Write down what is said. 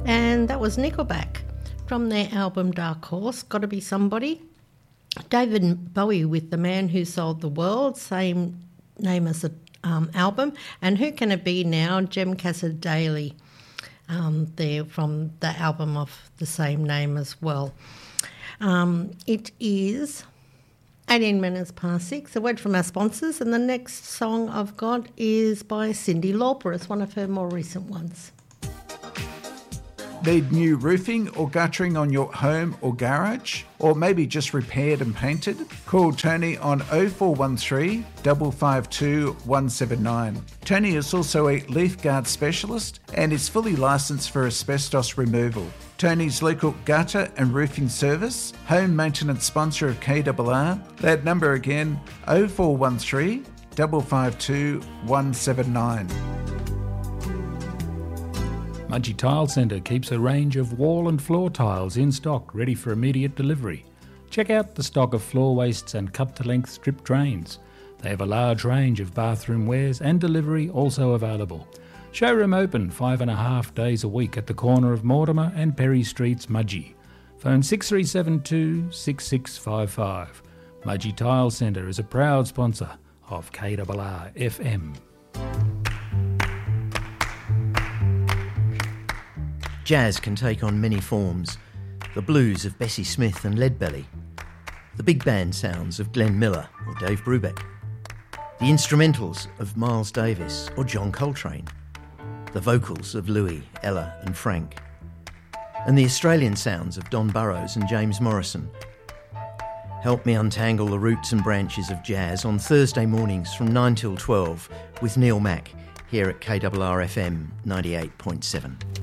And that was Nickelback from their album Dark Horse, Gotta Be Somebody. David Bowie with The Man Who Sold the World, same name as the album. And Who Can It Be Now? Jem Cassar-Daley, there from the album of the same name as well. It is 18 minutes past 6. A word from our sponsors, and the next song I've got is by Cyndi Lauper. It's one of her more recent ones. Need new roofing or guttering on your home or garage? Or maybe just repaired and painted? Call Tony on 0413 552 179. Tony is also a leaf guard specialist and is fully licensed for asbestos removal. Tony's local gutter and roofing service, home maintenance sponsor of KRR. That number again, 0413 552 179. Mudgee Tile Centre keeps a range of wall and floor tiles in stock, ready for immediate delivery. Check out the stock of floor wastes and cup-to-length strip drains. They have a large range of bathroom wares and delivery also available. Showroom open 5.5 days a week at the corner of Mortimer and Perry Streets, Mudgee. Phone 6372 6655. Mudgee Tile Centre is a proud sponsor of KRR FM. Jazz can take on many forms. The blues of Bessie Smith and Leadbelly. The big band sounds of Glenn Miller or Dave Brubeck. The instrumentals of Miles Davis or John Coltrane. The vocals of Louis, Ella and Frank. And the Australian sounds of Don Burrows and James Morrison. Help me untangle the roots and branches of jazz on Thursday mornings from 9 till 12 with Neil Mack here at KRR FM 98.7.